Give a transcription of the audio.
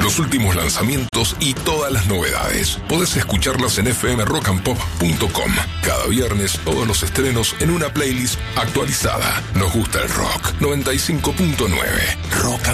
los últimos lanzamientos y todas las novedades. Podés escucharlas en fmrockandpop.com. Cada viernes, todos los estrenos en una playlist actualizada. Nos gusta el rock. 95.9 Rock and